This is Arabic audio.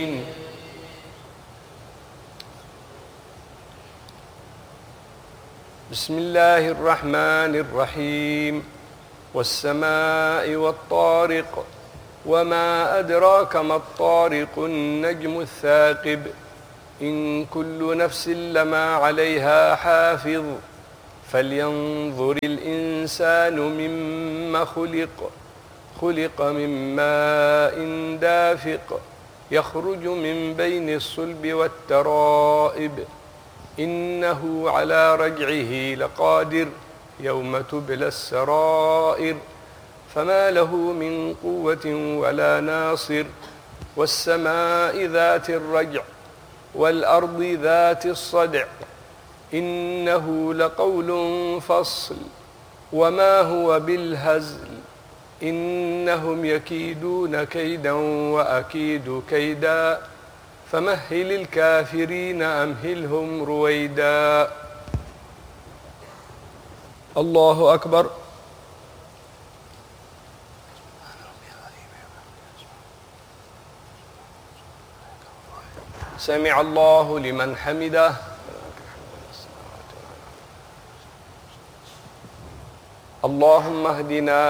بسم الله الرحمن الرحيم والسماء والطارق وما أدراك ما الطارق النجم الثاقب إن كل نفس لما عليها حافظ فلينظر الإنسان مما خلق من ماء دافق يخرج من بين الصلب والترائب إنه على رجعه لقادر يوم تبلى السرائر فما له من قوة ولا ناصر والسماء ذات الرجع والأرض ذات الصدع إنه لقول فصل وما هو بالهزل إنهم يكيدون كيدا وأكيد كيدا فمهل الكافرين أمهلهم رويدا. الله أكبر. سمع الله لمن حمده. اللهم اهدنا